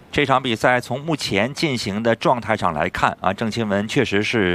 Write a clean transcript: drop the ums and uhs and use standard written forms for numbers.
这场比赛从目前进行的状态上来看啊，郑钦文确实是